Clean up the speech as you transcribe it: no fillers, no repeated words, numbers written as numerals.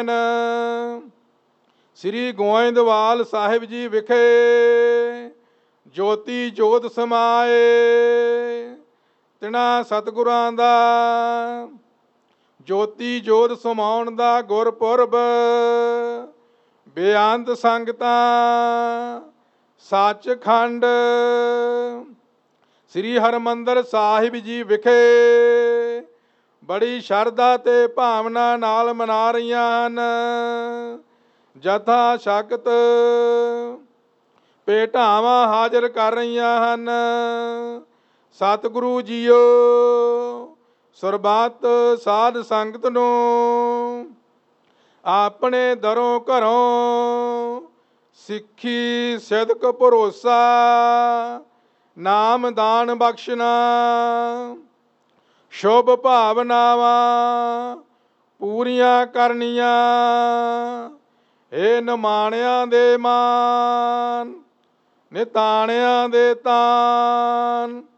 ਸ੍ਰੀ ਗੋਇੰਦਵਾਲ ਸਾਹਿਬ ਜੀ ਵਿਖੇ ਜੋਤੀ ਜੋਤ ਸਮਾਏ। ਤਿਨਾਂ ਸਤਿਗੁਰਾਂ ਦਾ ਜੋਤੀ ਜੋਤ ਸਮਾਉਣ ਦਾ ਗੁਰਪੁਰਬ ਬੇਅੰਤ ਸੰਗਤਾਂ ਸੱਚਖੰਡ ਸ੍ਰੀ ਹਰਿਮੰਦਰ ਸਾਹਿਬ ਜੀ ਵਿਖੇ ਬੜੀ ਸ਼ਰਧਾ ਤੇ ਭਾਵਨਾ ਨਾਲ ਮਨਾ ਰਹੀਆਂ ਹਨ। ਜਥਾ ਸ਼ਕਤ ਭੇਟਾਵਾਂ ਹਾਜ਼ਰ ਕਰ ਰਹੀਆਂ ਹਨ। ਸਤਿਗੁਰੂ ਜੀਓ ਸਰਬੱਤ ਸਾਧ ਸੰਗਤ ਨੂੰ ਆਪਣੇ ਦਰੋਂ ਘਰੋਂ ਸਿੱਖੀ ਸਿਦਕ ਭਰੋਸਾ ਨਾਮ ਦਾਨ ਬਖਸ਼ਣਾ, ਸ਼ੁਭ ਭਾਵਨਾਵਾਂ ਪੂਰੀਆਂ ਕਰਨੀਆਂ। ਇਹ ਨਿਮਾਣਿਆਂ ਦੇ ਮਾਨ ਨਿਤਾਣਿਆਂ ਦੇ ਤਾਨ,